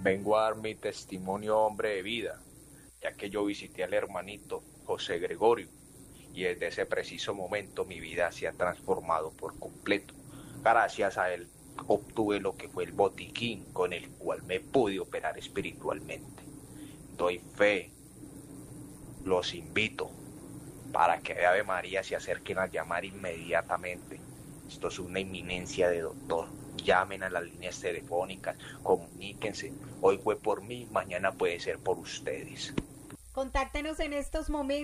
Vengo a dar mi testimonio, hombre de vida, ya que yo visité al hermanito José Gregorio y desde ese preciso momento mi vida se ha transformado por completo. Gracias a él obtuve lo que fue el botiquín con el cual me pude operar espiritualmente. Doy fe, los invito para que de Ave María se acerquen a llamar inmediatamente. Esto es una inminencia de doctor. Llamen a las líneas telefónicas, comuníquense. Hoy fue por mí, mañana puede ser por ustedes. Contáctenos en estos momentos.